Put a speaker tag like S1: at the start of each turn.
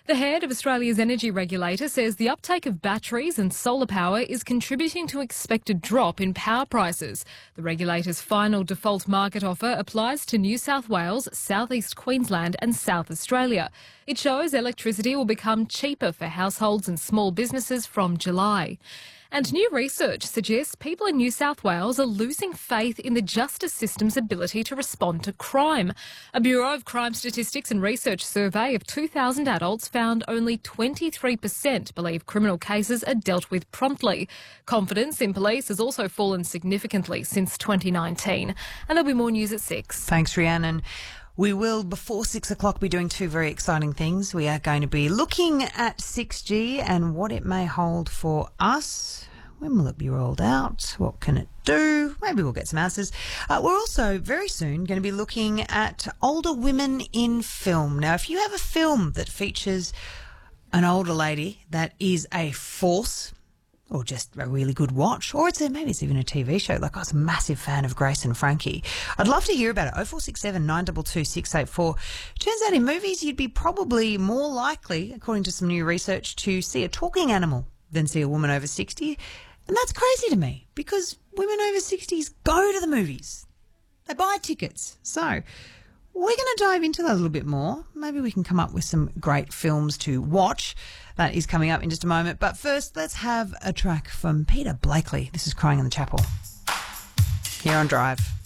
S1: The head of Australia's energy regulator says the uptake of batteries and solar power is contributing to expected drop in power prices. The regulator's final default market offer applies to New South Wales, South East Queensland and South Australia. It shows electricity will become cheaper for households and small businesses from July. And new research suggests people in New South Wales are losing faith in the justice system's ability to respond to crime. A Bureau of Crime Statistics and Research survey of 2,000 adults found only 23% believe criminal cases are dealt with promptly. Confidence in police has also fallen significantly since 2019. And there'll be more news at 6.
S2: Thanks, Rhiannon. We will, before 6 o'clock, be doing two very exciting things. We are going to be looking at 6G and what it may hold for us. When will it be rolled out? What can it do? Maybe we'll get some answers. We're also very soon going to be looking at older women in film. Now, if you have a film that features an older lady that is a force, or just a really good watch, or maybe it's even a TV show. Like I was a massive fan of Grace and Frankie. I'd love to hear about it. 0467 922 684. Turns out in movies you'd be probably more likely, according to some new research, to see a talking animal than see a woman over 60. And that's crazy to me because women over 60s go to the movies. They buy tickets. So we're going to dive into that a little bit more. Maybe we can come up with some great films to watch. That is coming up in just a moment. But first, let's have a track from Peter Blakely. This is Crying in the Chapel here on Drive.